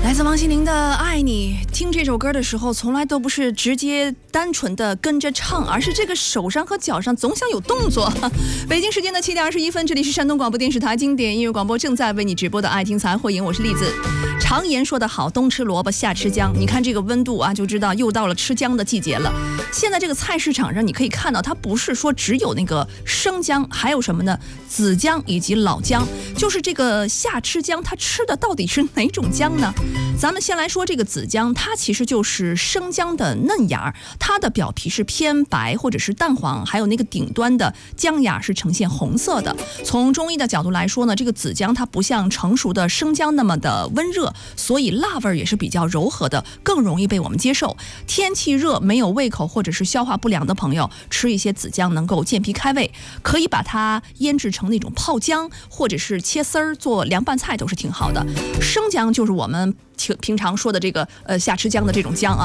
来自王心凌的《爱你》，听这首歌的时候，从来都不是直接单纯的跟着唱，而是这个手上和脚上总想有动作。北京时间的7点21分，这里是山东广播电视台经典音乐广播正在为你直播的《爱听才会赢》，我是栗子。常言说得好，冬吃萝卜夏吃姜，你看这个温度啊，就知道又到了吃姜的季节了。现在这个菜市场上，你可以看到，它不是说只有那个生姜，还有什么呢？紫姜以及老姜。就是这个夏吃姜，它吃的到底是哪种姜呢？咱们先来说这个紫姜，它其实就是生姜的嫩芽，它的表皮是偏白或者是淡黄，还有那个顶端的姜芽是呈现红色的。从中医的角度来说呢，这个紫姜它不像成熟的生姜那么的温热，所以辣味也是比较柔和的，更容易被我们接受。天气热没有胃口或者是消化不良的朋友，吃一些紫姜能够健脾开胃，可以把它腌制成那种泡姜，或者是切丝儿做凉拌菜都是挺好的。生姜就是我们平常说的这个夏吃姜的这种姜啊。